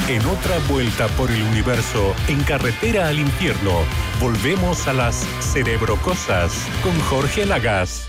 En otra vuelta por el universo, en carretera al infierno, volvemos a las Cerebrocosas con Jorge Lagas.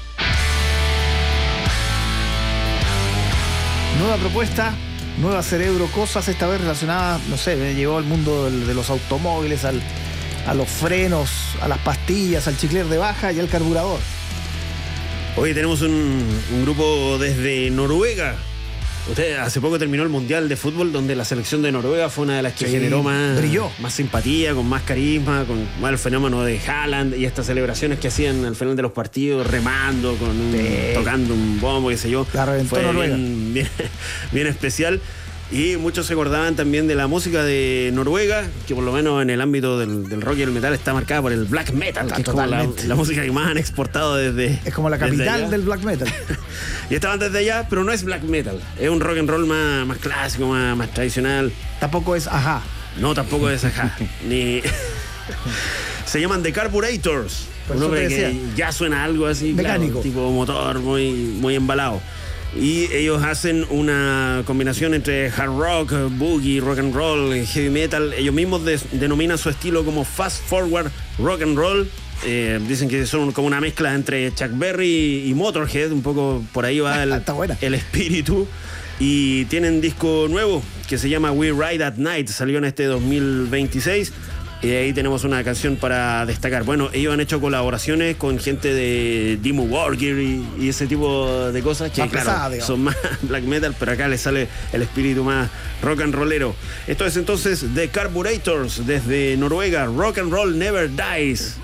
Nueva propuesta, nueva Cerebrocosas, esta vez relacionada, no sé, me llevó al mundo de los automóviles, a los frenos, a las pastillas, al chicler de baja y al carburador. Hoy tenemos un grupo desde Noruega. Usted hace poco terminó el Mundial de Fútbol, donde la selección de Noruega fue una de las que generó más simpatía, con más carisma, con más el fenómeno de Haaland y estas celebraciones que hacían al final de los partidos, remando, tocando un bombo, qué sé yo. La reventó fue Noruega. Bien especial. Y muchos se acordaban también de la música de Noruega, que por lo menos en el ámbito del rock y el metal está marcada por el black metal, que es como la música que más han exportado desde... Es como la capital del black metal. Y estaban desde allá, pero no es black metal. Es un rock and roll más clásico, más tradicional. Tampoco es Ajá. No, tampoco es Ajá. Ni... Se llaman The Carburetors. Un nombre que ya suena algo así, mecánico, claro, tipo motor, muy embalado. Y ellos hacen una combinación entre hard rock, boogie, rock and roll, heavy metal. Ellos mismos denominan su estilo como fast forward rock and roll. Dicen que son como una mezcla entre Chuck Berry y Motorhead. Un poco por ahí va el espíritu. Y tienen disco nuevo que se llama We Ride at Night. Salió en este 2026. Y ahí tenemos una canción para destacar. Bueno, ellos han hecho colaboraciones con gente de Dimmu Borgir y ese tipo de cosas que, claro, son más black metal, pero acá les sale el espíritu más rock and rollero. Esto es entonces The Carburetors desde Noruega. Rock and Roll Never Dies.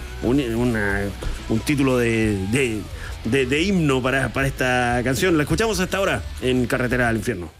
Un título de himno para esta canción. La escuchamos hasta ahora en Carretera al Infierno.